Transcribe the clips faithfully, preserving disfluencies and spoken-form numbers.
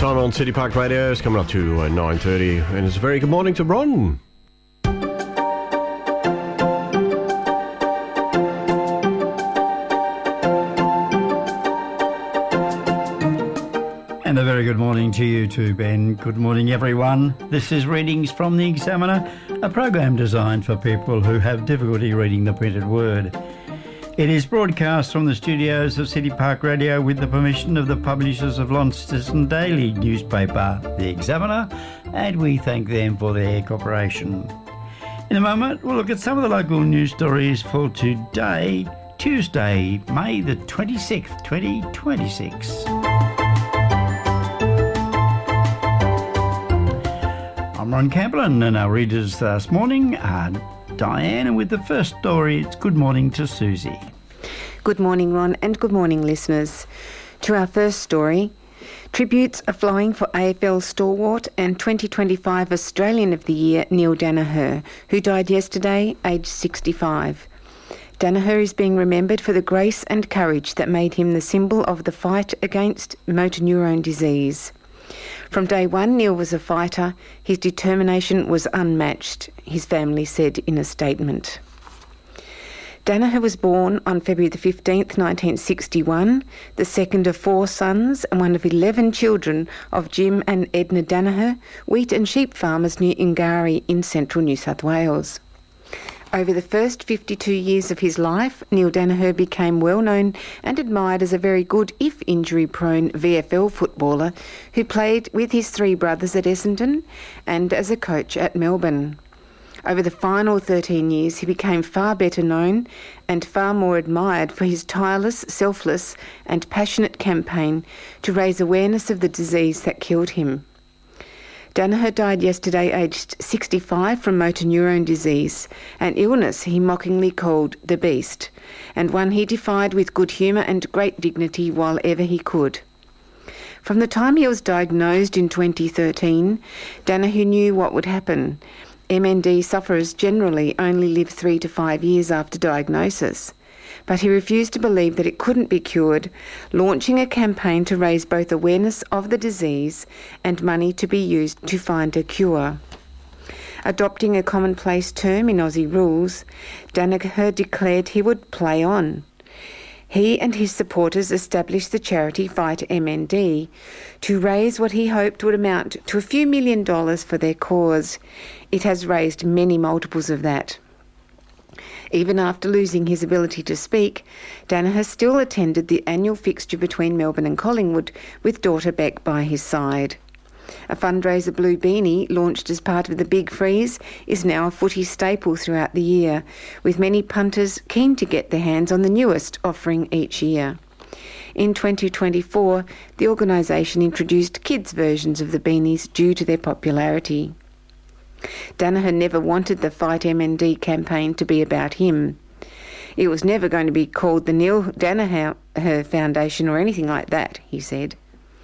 Time on City Park Radio is coming up to uh, nine thirty, and it's a very good morning to Ron. And a very good morning to you too, Ben. Good morning, everyone. This is Readings from the Examiner, a program designed for people who have difficulty reading the printed word. It is broadcast from the studios of City Park Radio with the permission of the publishers of Launceston Daily newspaper, The Examiner, and we thank them for their cooperation. In a moment, we'll look at some of the local news stories for today, Tuesday, May the twenty-sixth, twenty twenty-six. I'm Ron Camplin, and our readers this morning are Diane, and with the first story, it's good morning to Susie. Good morning, Ron, and good morning, listeners. To our first story, tributes are flowing for A F L stalwart and twenty twenty-five Australian of the Year Neil Daniher, who died yesterday, aged sixty-five. Daniher is being remembered for the grace and courage that made him the symbol of the fight against motor neurone disease. From day one, Neil was a fighter. His determination was unmatched, his family said in a statement. Daniher was born on February the fifteenth, nineteen sixty-one, the second of four sons and one of eleven children of Jim and Edna Daniher, wheat and sheep farmers near Ingari in central New South Wales. Over the first fifty-two years of his life, Neil Daniher became well known and admired as a very good, if injury-prone, V F L footballer who played with his three brothers at Essendon and as a coach at Melbourne. Over the final thirteen years, he became far better known and far more admired for his tireless, selfless and passionate campaign to raise awareness of the disease that killed him. Daniher died yesterday aged sixty-five from motor neurone disease, an illness he mockingly called the beast, and one he defied with good humour and great dignity while ever he could. From the time he was diagnosed in twenty thirteen, Daniher knew what would happen. M N D sufferers generally only live three to five years after diagnosis. But he refused to believe that it couldn't be cured, launching a campaign to raise both awareness of the disease and money to be used to find a cure. Adopting a commonplace term in Aussie rules, Daniher declared he would play on. He and his supporters established the charity Fight M N D to raise what he hoped would amount to a few million dollars for their cause. It has raised many multiples of that. Even after losing his ability to speak, Daniher still attended the annual fixture between Melbourne and Collingwood with daughter Beck by his side. A fundraiser blue beanie launched as part of the Big Freeze is now a footy staple throughout the year, with many punters keen to get their hands on the newest offering each year. In twenty twenty-four, the organisation introduced kids' versions of the beanies due to their popularity. Daniher never wanted the Fight M N D campaign to be about him. It was never going to be called the Neil Daniher Foundation or anything like that, he said.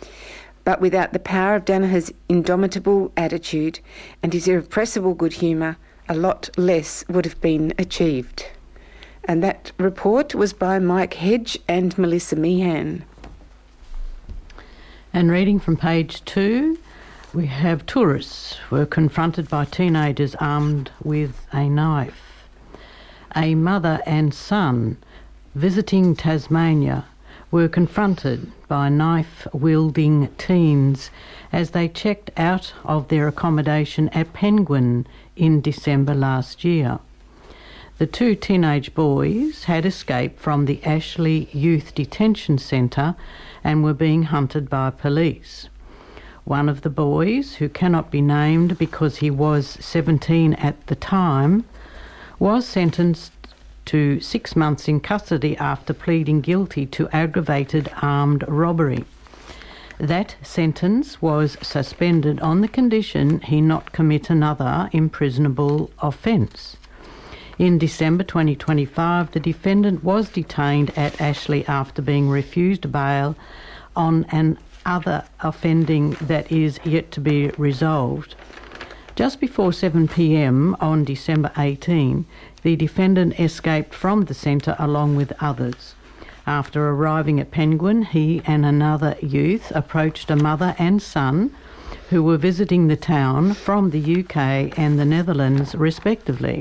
But without the power of Daniher's indomitable attitude and his irrepressible good humour, a lot less would have been achieved. And that report was by Mike Hedge and Melissa Meehan. And reading from page two, we have tourists were confronted by teenagers armed with a knife. A mother and son visiting Tasmania were confronted by knife-wielding teens as they checked out of their accommodation at Penguin in December last year. The two teenage boys had escaped from the Ashley Youth Detention Centre and were being hunted by police. One of the boys, who cannot be named because he was seventeen at the time, was sentenced to six months in custody after pleading guilty to aggravated armed robbery. That sentence was suspended on the condition he not commit another imprisonable offence. In December twenty twenty-five, the defendant was detained at Ashley after being refused bail on an other offending that is yet to be resolved. Just before seven p m on December eighteenth, the defendant escaped from the centre along with others. After arriving at Penguin, he and another youth approached a mother and son who were visiting the town from the U K and the Netherlands, respectively.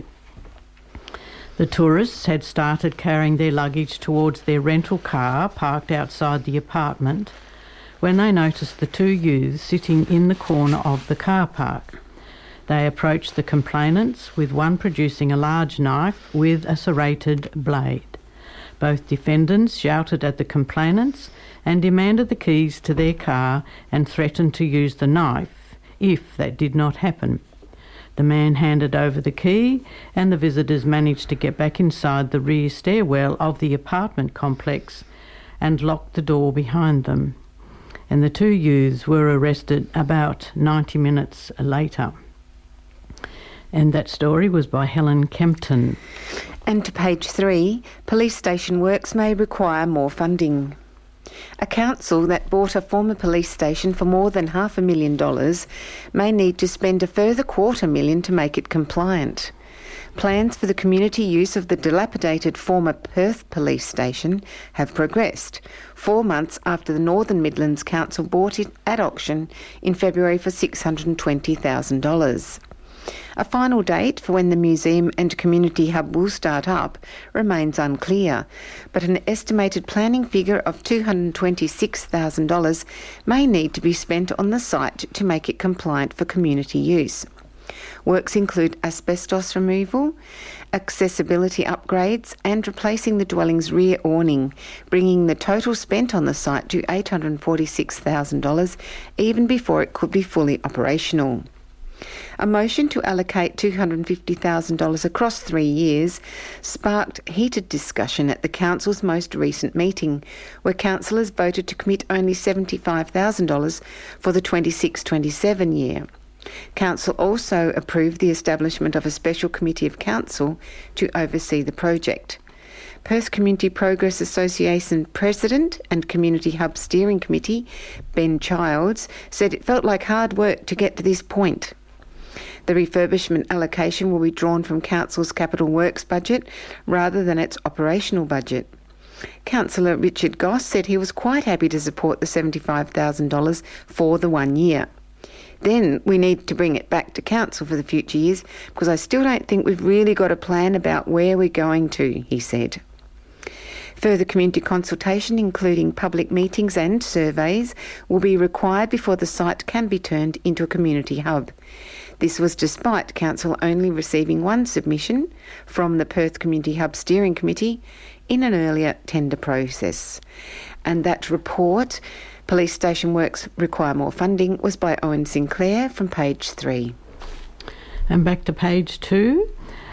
The tourists had started carrying their luggage towards their rental car parked outside the apartment when they noticed the two youths sitting in the corner of the car park. They approached the complainants, with one producing a large knife with a serrated blade. Both defendants shouted at the complainants and demanded the keys to their car and threatened to use the knife if that did not happen. The man handed over the key and the visitors managed to get back inside the rear stairwell of the apartment complex and locked the door behind them. And the two youths were arrested about ninety minutes later. And that story was by Helen Kempton. And to page three, police station works may require more funding. A council that bought a former police station for more than half a million dollars may need to spend a further quarter million to make it compliant. Plans for the community use of the dilapidated former Perth police station have progressed, four months after the Northern Midlands Council bought it at auction in February for six hundred twenty thousand dollars. A final date for when the museum and community hub will start up remains unclear, but an estimated planning figure of two hundred twenty-six thousand dollars may need to be spent on the site to make it compliant for community use. Works include asbestos removal, accessibility upgrades and replacing the dwelling's rear awning, bringing the total spent on the site to eight hundred forty-six thousand dollars even before it could be fully operational. A motion to allocate two hundred fifty thousand dollars across three years sparked heated discussion at the Council's most recent meeting, where councillors voted to commit only seventy-five thousand dollars for the twenty-six twenty-seven year. Council also approved the establishment of a special committee of council to oversee the project. Perth Community Progress Association President and Community Hub Steering Committee, Ben Childs, said it felt like hard work to get to this point. The refurbishment allocation will be drawn from Council's capital works budget rather than its operational budget. Councillor Richard Goss said he was quite happy to support the seventy-five thousand dollars for the one year. Then we need to bring it back to Council for the future years because I still don't think we've really got a plan about where we're going to, he said. Further community consultation, including public meetings and surveys, will be required before the site can be turned into a community hub. This was despite Council only receiving one submission from the Perth Community Hub Steering Committee in an earlier tender process. And that report, Police Station Works Require More Funding, was by Owen Sinclair from page three. And back to page two.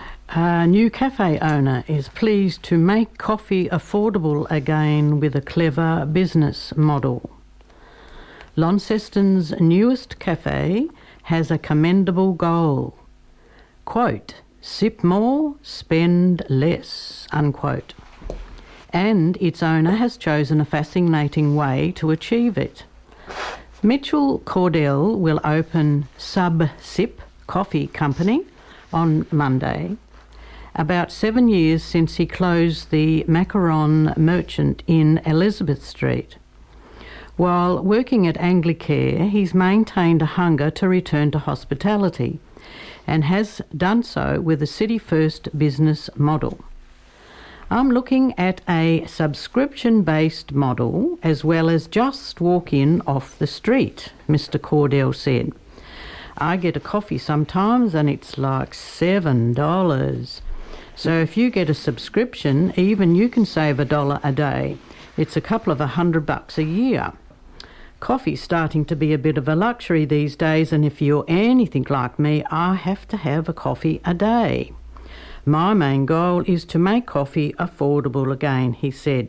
A new cafe owner is pleased to make coffee affordable again with a clever business model. Launceston's newest cafe has a commendable goal. Quote, sip more, spend less, unquote. And its owner has chosen a fascinating way to achieve it. Mitchell Cordell will open Sub Sip Coffee Company on Monday, about seven years since he closed the Macaron Merchant in Elizabeth Street. While working at Anglicare, he's maintained a hunger to return to hospitality and has done so with a City First business model. I'm looking at a subscription-based model as well as just walk in off the street, Mister Cordell said. I get a coffee sometimes and it's like seven dollars. So if you get a subscription, even you can save a dollar a day. It's a couple of a hundred bucks a year. Coffee's starting to be a bit of a luxury these days, and if you're anything like me, I have to have a coffee a day. My main goal is to make coffee affordable again, he said.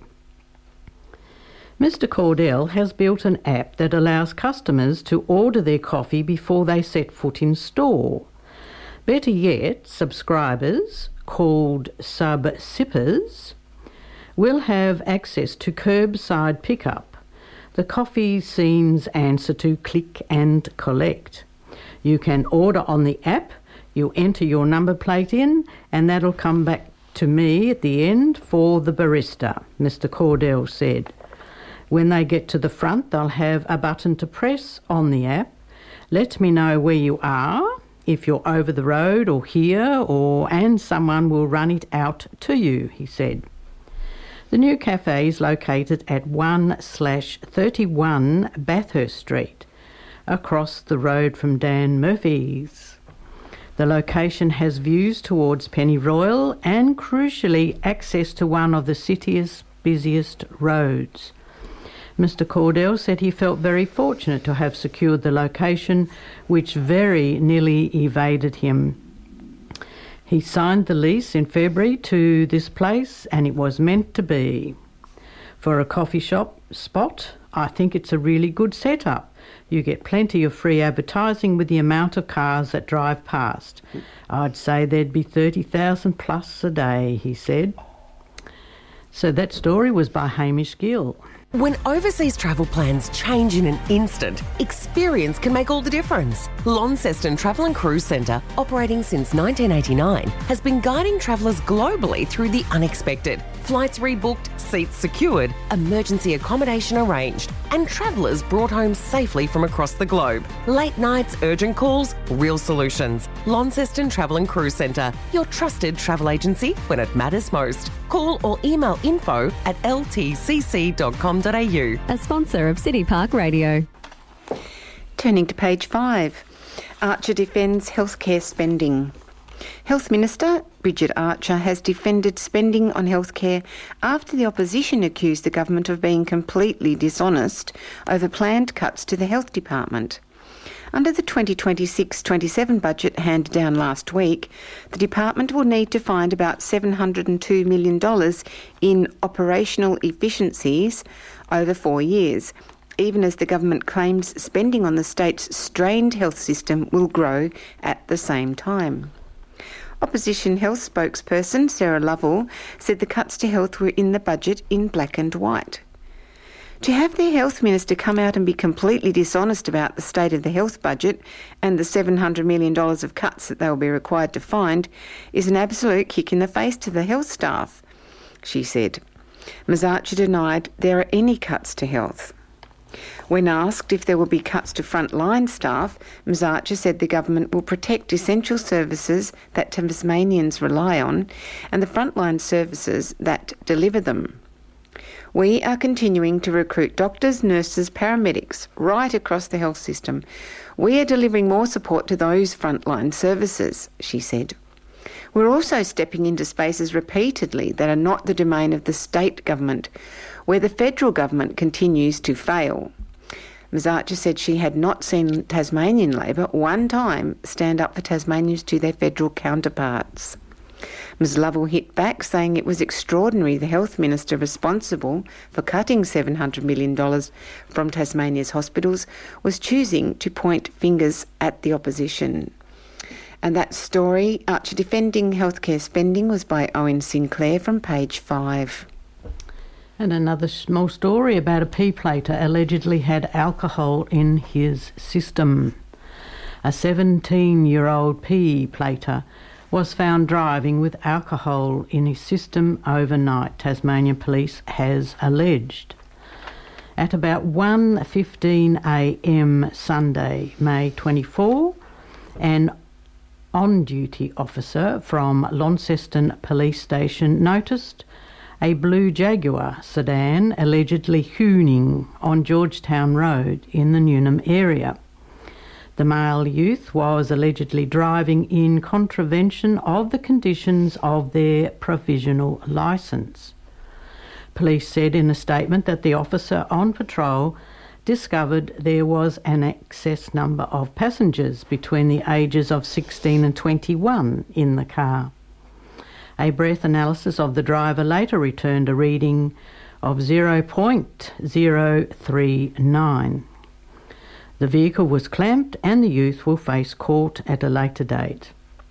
Mister Cordell has built an app that allows customers to order their coffee before they set foot in store. Better yet, subscribers, called sub-sippers, will have access to curbside pickup, the coffee scene's answer to click and collect. You can order on the app, you enter your number plate in, and that'll come back to me at the end for the barista, Mister Cordell said. When they get to the front, they'll have a button to press on the app. Let me know where you are, if you're over the road or here, or and someone will run it out to you, he said. The new cafe is located at one slash thirty-one Bathurst Street, across the road from Dan Murphy's. The location has views towards Pennyroyal and, crucially, access to one of the city's busiest roads. Mister Cordell said he felt very fortunate to have secured the location, which very nearly evaded him. He signed the lease in February to this place, and it was meant to be. For a coffee shop spot, I think it's a really good setup. You get plenty of free advertising with the amount of cars that drive past. I'd say there'd be thirty thousand plus a day, he said. So that story was by Hamish Gill. When overseas travel plans change in an instant, experience can make all the difference. Launceston Travel and Cruise Centre, operating since nineteen eighty-nine, has been guiding travellers globally through the unexpected. Flights rebooked, seats secured, emergency accommodation arranged, and travellers brought home safely from across the globe. Late nights, urgent calls, real solutions. Launceston Travel and Cruise Centre, your trusted travel agency when it matters most. Call or email info at l t c c dot com dot a u. A sponsor of City Park Radio. Turning to page five, Archer defends healthcare spending. Health Minister Bridget Archer has defended spending on healthcare after the opposition accused the government of being completely dishonest over planned cuts to the health department. Under the twenty twenty-six twenty-seven budget handed down last week, the department will need to find about seven hundred two million dollars in operational efficiencies over four years, even as the government claims spending on the state's strained health system will grow at the same time. Opposition health spokesperson Sarah Lovell said the cuts to health were in the budget in black and white. To have the health minister come out and be completely dishonest about the state of the health budget and the seven hundred million dollars of cuts that they will be required to find is an absolute kick in the face to the health staff, she said. Ms Archer denied there are any cuts to health. When asked if there will be cuts to frontline staff, Ms Archer said the government will protect essential services that Tasmanians rely on and the frontline services that deliver them. We are continuing to recruit doctors, nurses, paramedics right across the health system. We are delivering more support to those frontline services, she said. We're also stepping into spaces repeatedly that are not the domain of the state government, where the federal government continues to fail. Ms Archer said she had not seen Tasmanian Labor one time stand up for Tasmanians to their federal counterparts. Ms Lovell hit back, saying it was extraordinary the health minister responsible for cutting seven hundred million dollars from Tasmania's hospitals was choosing to point fingers at the opposition. And that story, Archer defending healthcare spending, was by Owen Sinclair from page five. And another small story about a pea plater allegedly had alcohol in his system. A seventeen-year-old pea plater was found driving with alcohol in his system overnight, Tasmania Police has alleged. At about one fifteen a m Sunday, May twenty-fourth, an on-duty officer from Launceston Police Station noticed a blue Jaguar sedan allegedly hooning on Georgetown Road in the Newnham area. The male youth was allegedly driving in contravention of the conditions of their provisional licence. Police said in a statement that the officer on patrol discovered there was an excess number of passengers between the ages of sixteen and twenty-one in the car. A breath analysis of the driver later returned a reading of zero point zero three nine. The vehicle was clamped and the youth will face court at a later date.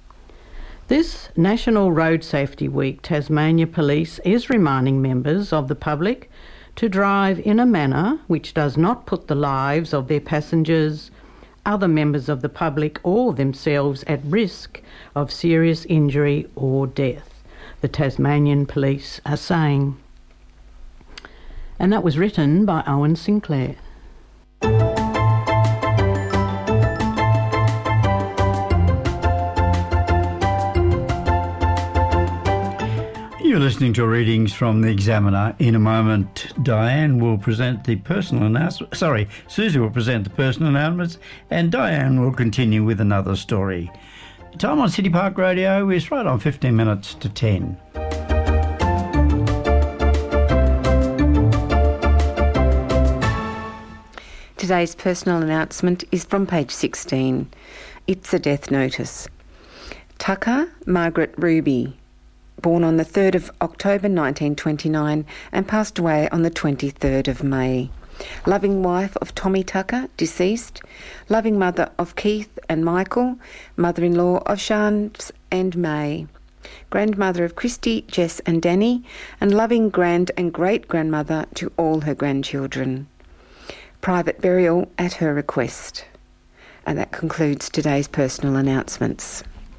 This National Road Safety Week, Tasmania Police is reminding members of the public to drive in a manner which does not put the lives of their passengers, other members of the public or themselves at risk of serious injury or death. the Tasmanian police are saying. And that was written by Owen Sinclair. You're listening to readings from the Examiner. In a moment, Diane will present the personal announcement. Sorry, Susie will present the personal announcements, and Diane will continue with another story. Time on City Park Radio is right on fifteen minutes to ten. Today's personal announcement is from page sixteen. It's a death notice. Tucker Margaret Ruby, born on the third of October nineteen twenty-nine and passed away on the twenty-third of May. Loving wife of Tommy Tucker, deceased. Loving mother of Keith and Michael. Mother-in-law of Shans and May. Grandmother of Christy, Jess and Danny. And loving grand and great-grandmother to all her grandchildren. Private burial at her request. And that concludes today's personal announcements.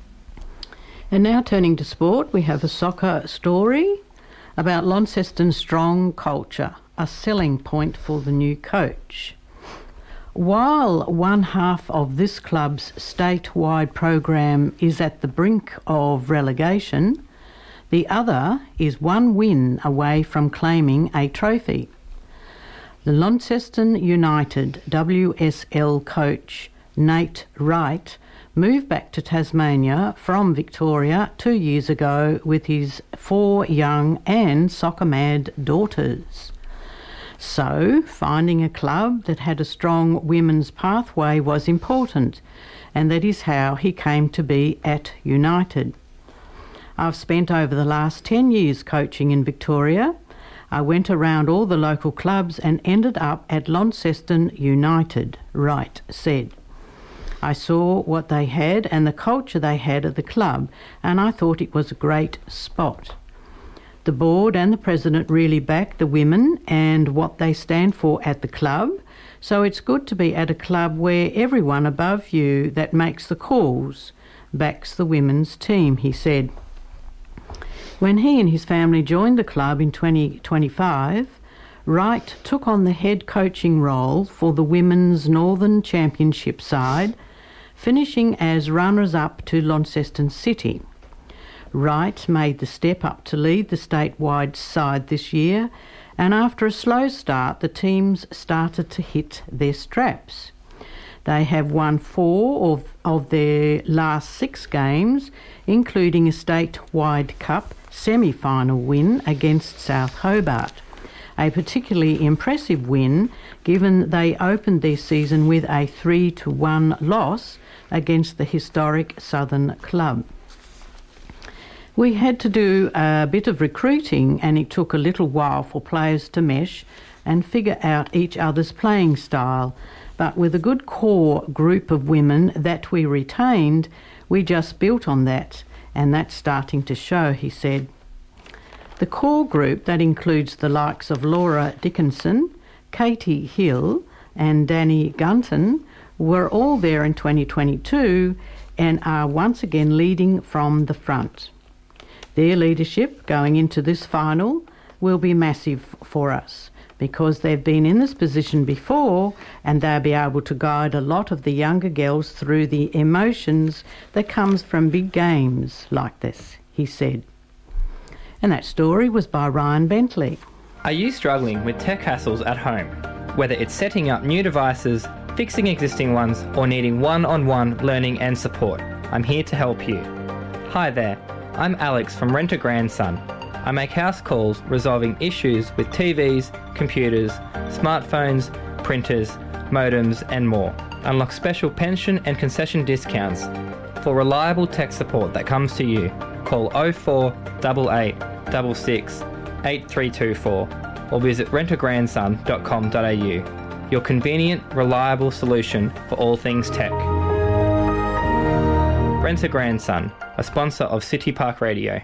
And now turning to sport, we have a soccer story about Launceston's strong culture, a selling point for the new coach. While one half of this club's statewide program is at the brink of relegation, the other is one win away from claiming a trophy. The Launceston United W S L coach Nate Wright moved back to Tasmania from Victoria two years ago with his four young and soccer-mad daughters. So, finding a club that had a strong women's pathway was important, and that is how he came to be at United. I've spent over the last ten years coaching in Victoria. I went around all the local clubs and ended up at Launceston United, Wright said. I saw what they had and the culture they had at the club, and I thought it was a great spot. The board and the president really back the women and what they stand for at the club, so it's good to be at a club where everyone above you that makes the calls backs the women's team, he said. When he and his family joined the club in twenty twenty-five, Wright took on the head coaching role for the Women's Northern Championship side, finishing as runners-up to Launceston City. Wright made the step up to lead the statewide side this year, and after a slow start, the teams started to hit their straps. They have won four of, of their last six games, including a statewide cup semi-final win against South Hobart. A particularly impressive win, given they opened their season with a three to one loss against the historic Southern club. We had to do a bit of recruiting, and it took a little while for players to mesh and figure out each other's playing style. But with a good core group of women that we retained, we just built on that, and that's starting to show, he said. The core group that includes the likes of Laura Dickinson, Katie Hill and Danny Gunton were all there in twenty twenty-two and are once again leading from the front. Their leadership going into this final will be massive for us because they've been in this position before, and they'll be able to guide a lot of the younger girls through the emotions that comes from big games like this, he said. And that story was by Ryan Bentley. Are you struggling with tech hassles at home? Whether it's setting up new devices, fixing existing ones, or needing one-on-one learning and support, I'm here to help you. Hi there, I'm Alex from Rent a Grandson. I make house calls resolving issues with T Vs, computers, smartphones, printers, modems and more. Unlock special pension and concession discounts. For reliable tech support that comes to you, call oh four eight eight six six eight three two four or visit rent a grandson dot com dot a u. Your convenient, reliable solution for all things tech. Rent a Grandson, a sponsor of City Park Radio.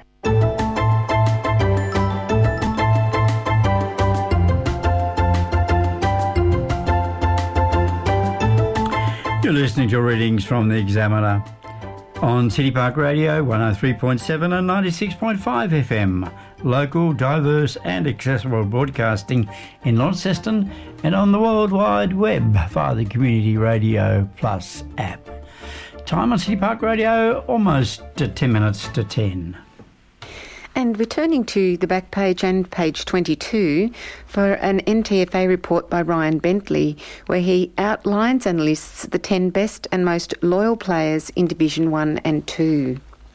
You're listening to readings from the Examiner. On City Park Radio, one oh three point seven and ninety-six point five F M. Local, diverse and accessible broadcasting in Launceston and on the World Wide Web via the Community Radio Plus app. Time on City Park Radio, almost to ten minutes to ten. And returning to the back page and page twenty-two for an N T F A report by Ryan Bentley, where he outlines and lists the ten best and most loyal players in Division one and two.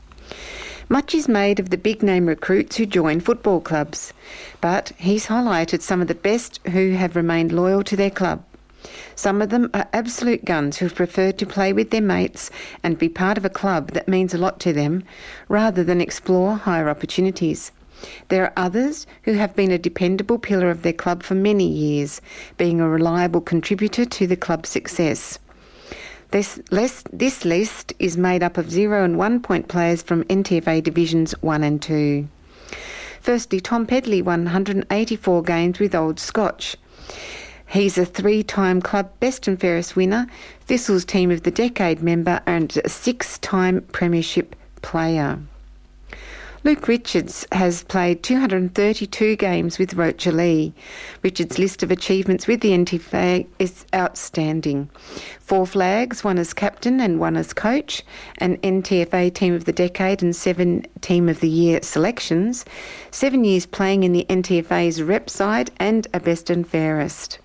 Much is made of the big-name recruits who join football clubs, but he's highlighted some of the best who have remained loyal to their club. Some of them are absolute guns who've preferred to play with their mates and be part of a club that means a lot to them, rather than explore higher opportunities. There are others who have been a dependable pillar of their club for many years, being a reliable contributor to the club's success. This list, this list is made up of zero and one point players from N T F A Divisions one and two. Firstly, Tom Pedley won one hundred eighty-four games with Old Scotch. He's a three-time club best and fairest winner, Thistle's Team of the Decade member and a six-time premiership player. Luke Richards has played two hundred thirty-two games with Rocher Lee. Richards' list of achievements with the N T F A is outstanding. Four flags, one as captain and one as coach, an N T F A Team of the Decade and seven Team of the Year selections, seven years playing in the N T F A's rep side and a best and fairest.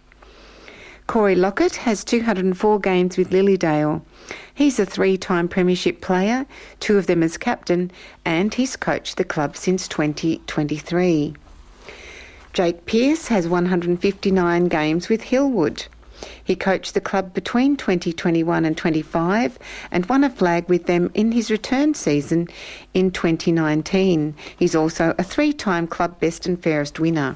Corey Lockett has two hundred four games with Lilydale. He's a three-time premiership player, two of them as captain, and he's coached the club since twenty twenty-three. Jake Pearce has one hundred fifty-nine games with Hillwood. He coached the club between twenty twenty-one and twenty-five and won a flag with them in his return season in twenty nineteen. He's also a three-time club best and fairest winner.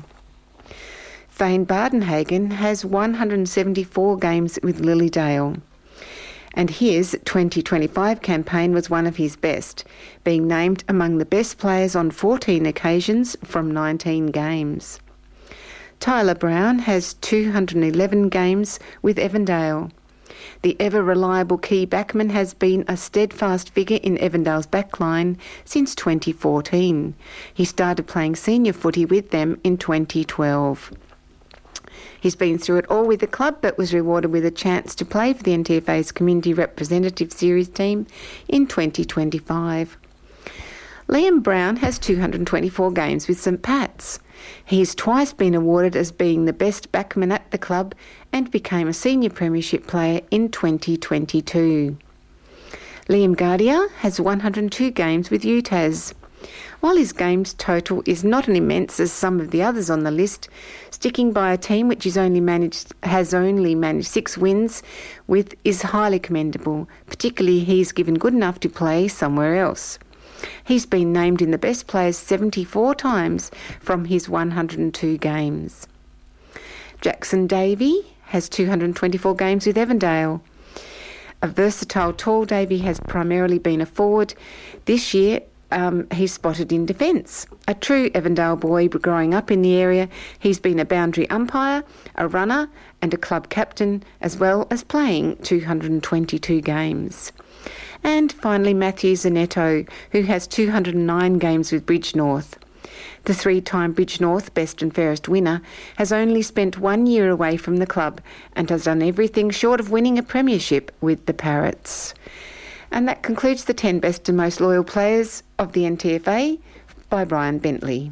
Thane Bardenhagen has one hundred seventy-four games with Lilydale, and his twenty twenty-five campaign was one of his best, being named among the best players on fourteen occasions from nineteen games. Tyler Brown has two hundred eleven games with Evandale. The ever-reliable key backman has been a steadfast figure in Evandale's backline since twenty fourteen. He started playing senior footy with them in twenty twelve. He's been through it all with the club, but was rewarded with a chance to play for the N T F A's Community Representative Series team in twenty twenty-five. Liam Brown has two hundred twenty-four games with St Pat's. He's twice been awarded as being the best backman at the club and became a senior premiership player in twenty twenty-two. Liam Guardia has one hundred two games with U T A S. While his games total is not as immense as some of the others on the list, sticking by a team which is only managed has only managed six wins with is highly commendable, particularly he's given good enough to play somewhere else. He's been named in the best players seventy-four times from his one hundred two games. Jackson Davey has two hundred twenty-four games with Evandale. A versatile tall, Davey has primarily been a forward. This year, Um, he's spotted in defence. A true Evandale boy growing up in the area, he's been a boundary umpire, a runner and a club captain, as well as playing two hundred twenty-two games. And finally, Matthew Zanetto, who has two hundred nine games with Bridge North. The three-time Bridge North Best and Fairest winner has only spent one year away from the club and has done everything short of winning a premiership with the Parrots. And that concludes the ten best and most loyal players of the N T F A by Brian Bentley.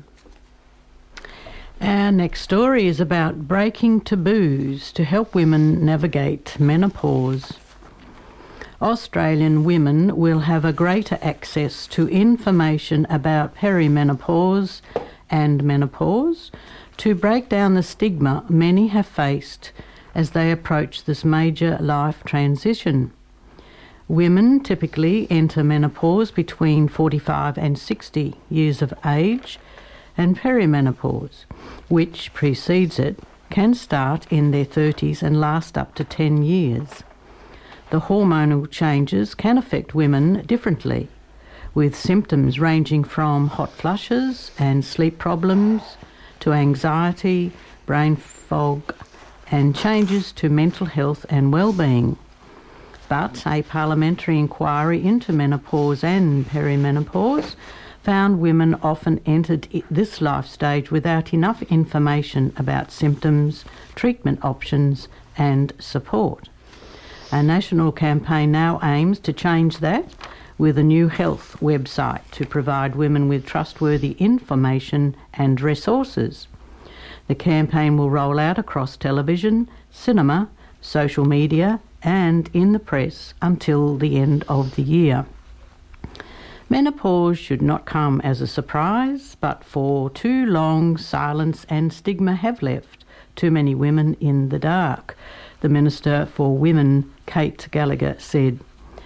Our next story is about breaking taboos to help women navigate menopause. Australian women will have a greater access to information about perimenopause and menopause to break down the stigma many have faced as they approach this major life transition. Women typically enter menopause between forty-five and sixty years of age, and perimenopause, which precedes it, can start in their thirties and last up to ten years. The hormonal changes can affect women differently, with symptoms ranging from hot flushes and sleep problems to anxiety, brain fog, and changes to mental health and well-being. But a parliamentary inquiry into menopause and perimenopause found women often entered this life stage without enough information about symptoms, treatment options and support. A national campaign now aims to change that with a new health website to provide women with trustworthy information and resources. The campaign will roll out across television, cinema, social media and in the press until the end of the year. Menopause should not come as a surprise, but for too long silence and stigma have left too many women in the dark, the Minister for Women, Kate Gallagher, said.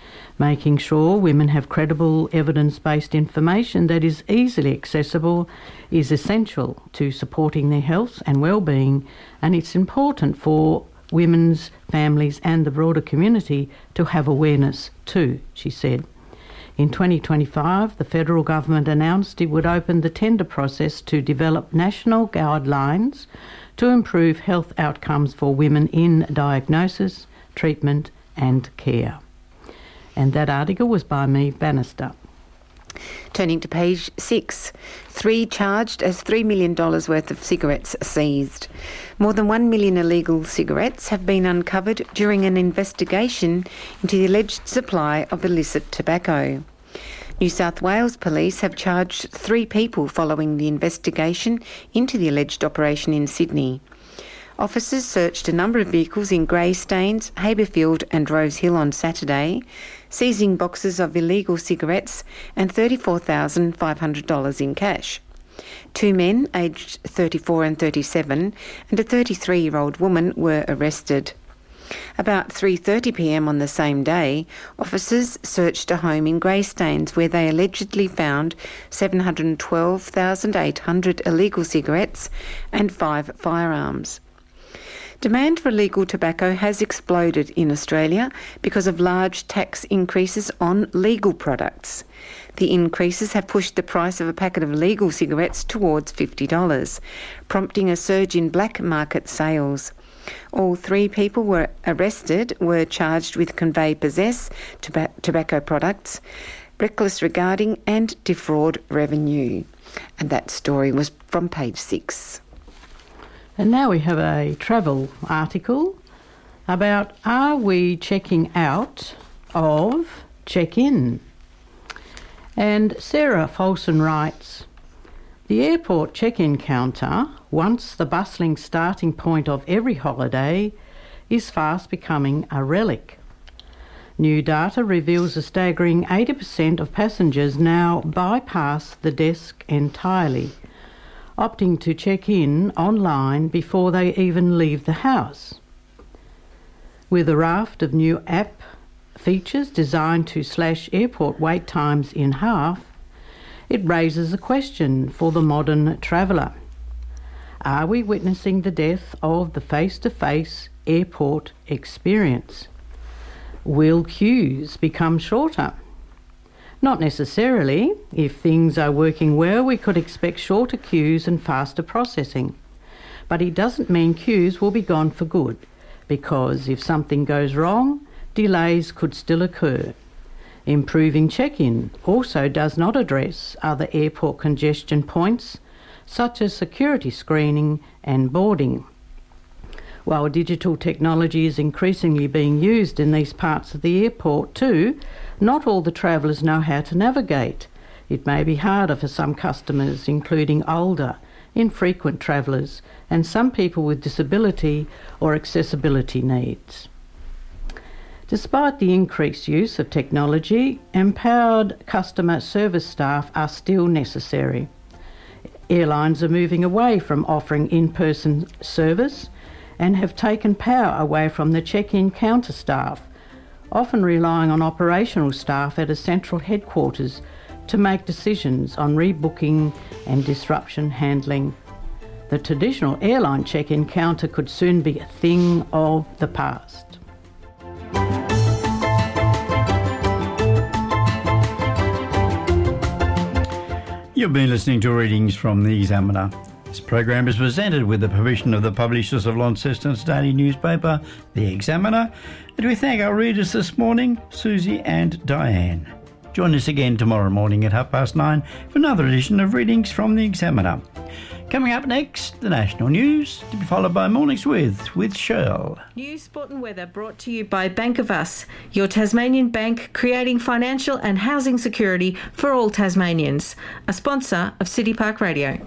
Making sure women have credible evidence-based information that is easily accessible is essential to supporting their health and well-being, and it's important for women's families and the broader community to have awareness too, she said. In twenty twenty-five, the federal government announced it would open the tender process to develop national guidelines to improve health outcomes for women in diagnosis, treatment and care. And that article was by me, Bannister. Turning to page six, three charged as three million dollars worth of cigarettes seized. More than one million illegal cigarettes have been uncovered during an investigation into the alleged supply of illicit tobacco. New South Wales Police have charged three people following the investigation into the alleged operation in Sydney. Officers searched a number of vehicles in Greystanes, Haberfield and Rose Hill on Saturday, seizing boxes of illegal cigarettes and thirty-four thousand five hundred dollars in cash. Two men, aged thirty-four and thirty-seven, and a thirty-three-year-old woman were arrested. About three thirty p m on the same day, officers searched a home in Greystanes where they allegedly found seven hundred twelve thousand eight hundred illegal cigarettes and five firearms. Demand for legal tobacco has exploded in Australia because of large tax increases on legal products. The increases have pushed the price of a packet of legal cigarettes towards fifty dollars, prompting a surge in black market sales. All three people were arrested were charged with convey possess toba- tobacco products, reckless regarding and defraud revenue. And that story was from page six. And now we have a travel article about are we checking out of check-in? And Sarah Folson writes, the airport check-in counter, once the bustling starting point of every holiday, is fast becoming a relic. New data reveals a staggering eighty percent of passengers now bypass the desk entirely, opting to check in online before they even leave the house. With a raft of new app features designed to slash airport wait times in half, it raises a question for the modern traveller. Are we witnessing the death of the face-to-face airport experience? Will queues become shorter? Not necessarily. If things are working well, we could expect shorter queues and faster processing. But it doesn't mean queues will be gone for good, because if something goes wrong, delays could still occur. Improving check-in also does not address other airport congestion points, such as security screening and boarding. While digital technology is increasingly being used in these parts of the airport too, not all the travellers know how to navigate. It may be harder for some customers, including older, infrequent travellers, and some people with disability or accessibility needs. Despite the increased use of technology, empowered customer service staff are still necessary. Airlines are moving away from offering in-person service and have taken power away from the check-in counter staff, often relying on operational staff at a central headquarters to make decisions on rebooking and disruption handling. The traditional airline check-in counter could soon be a thing of the past. You've been listening to readings from the Examiner. This program is presented with the permission of the publishers of Launceston's daily newspaper, The Examiner, and we thank our readers this morning, Susie and Diane. Join us again tomorrow morning at half past nine for another edition of Readings from The Examiner. Coming up next, the national news, to be followed by Mornings With, with Shirl. News, sport and weather brought to you by Bank of Us, your Tasmanian bank creating financial and housing security for all Tasmanians. A sponsor of City Park Radio.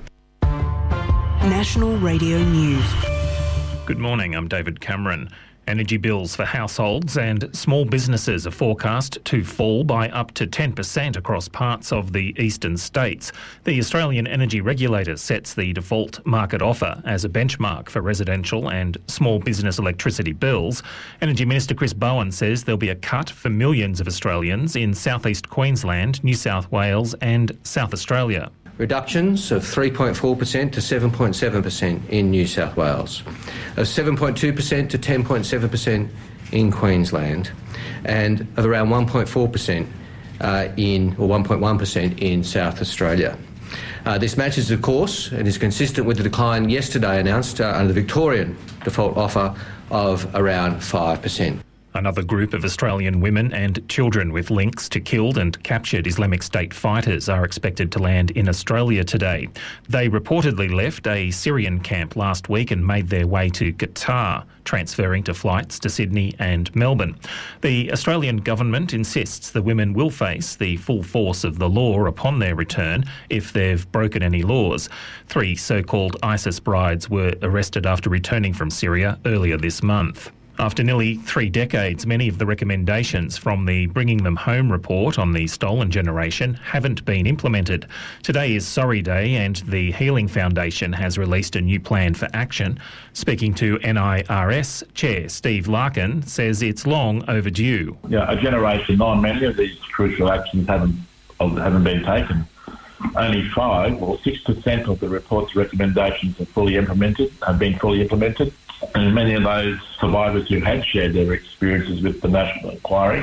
National Radio News. Good morning, I'm David Cameron. Energy bills for households and small businesses are forecast to fall by up to ten percent across parts of the eastern states. The Australian Energy Regulator sets the default market offer as a benchmark for residential and small business electricity bills. Energy Minister Chris Bowen says there'll be a cut for millions of Australians in southeast Queensland, New South Wales and South Australia. Reductions of three point four percent to seven point seven percent in New South Wales, of seven point two percent to ten point seven percent in Queensland, and of around one point four percent uh, in, or one point one percent in South Australia. Uh, this matches, of course, and is consistent with the decline yesterday announced uh, under the Victorian default offer of around five percent. Another group of Australian women and children with links to killed and captured Islamic State fighters are expected to land in Australia today. They reportedly left a Syrian camp last week and made their way to Qatar, transferring to flights to Sydney and Melbourne. The Australian government insists the women will face the full force of the law upon their return if they've broken any laws. Three so-called ISIS brides were arrested after returning from Syria earlier this month. After nearly three decades, many of the recommendations from the Bringing Them Home report on the stolen generation haven't been implemented. Today is Sorry Day and the Healing Foundation has released a new plan for action. Speaking to N I R S Chair Steve Larkin says it's long overdue. Yeah, a generation on, many of these crucial actions haven't, haven't been taken. Only five or six percent of the report's recommendations are fully implemented, have been fully implemented. And many of those survivors who had shared their experiences with the National Inquiry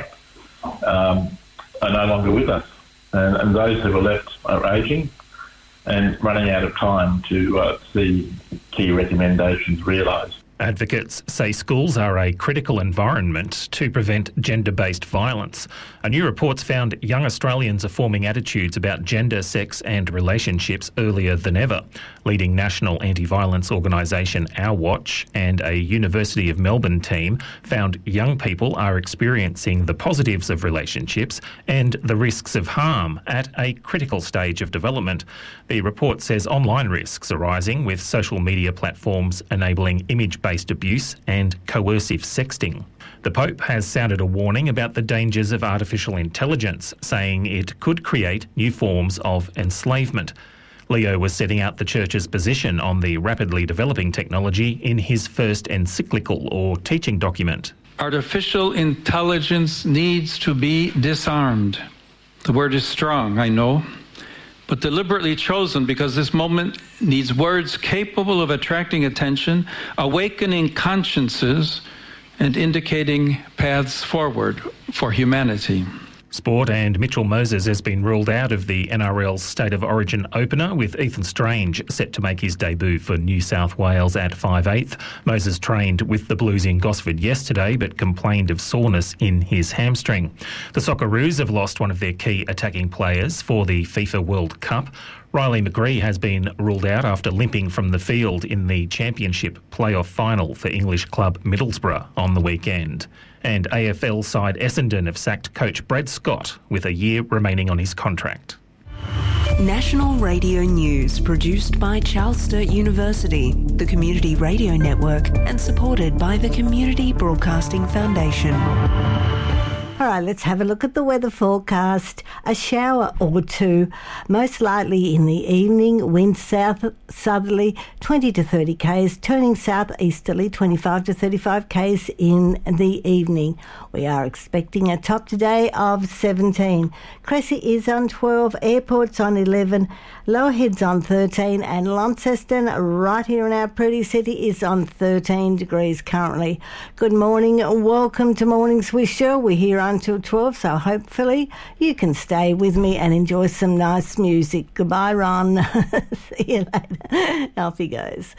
um, are no longer with us. And, and those who are left are ageing and running out of time to uh, see key recommendations realised. Advocates say schools are a critical environment to prevent gender-based violence. A new report's found young Australians are forming attitudes about gender, sex and relationships earlier than ever. Leading national anti-violence organisation Our Watch and a University of Melbourne team found young people are experiencing the positives of relationships and the risks of harm at a critical stage of development. The report says online risks are rising, with social media platforms enabling image-based abuse and coercive sexting. The Pope has sounded a warning about the dangers of artificial intelligence, saying it could create new forms of enslavement. Leo was setting out the Church's position on the rapidly developing technology in his first encyclical or teaching document. Artificial intelligence needs to be disarmed. The word is strong, I know, but deliberately chosen because this moment needs words capable of attracting attention, awakening consciences, and indicating paths forward for humanity. Sport, and Mitchell Moses has been ruled out of the N R L's State of Origin opener, with Ethan Strange set to make his debut for New South Wales at five eighth. Moses trained with the Blues in Gosford yesterday but complained of soreness in his hamstring. The Socceroos have lost one of their key attacking players for the FIFA World Cup. Riley McGree has been ruled out after limping from the field in the Championship playoff final for English club Middlesbrough on the weekend. And A F L side Essendon have sacked coach Brad Scott with a year remaining on his contract. National Radio News, produced by Charles Sturt University, the Community Radio Network, and supported by the Community Broadcasting Foundation. All right, let's have a look at the weather forecast. A shower or two, most likely in the evening. Wind south southerly, twenty to thirty k's, turning southeasterly, twenty-five to thirty-five k's in the evening. We are expecting a top today of seventeen. Cressy is on twelve, Airport's on eleven, Lower Head's on thirteen, and Launceston, right here in our pretty city, is on thirteen degrees currently. Good morning, welcome to Mornings with Shirl. We're here nine till twelve, so hopefully you can stay with me and enjoy some nice music. Goodbye, Ron. See you later. Off he goes.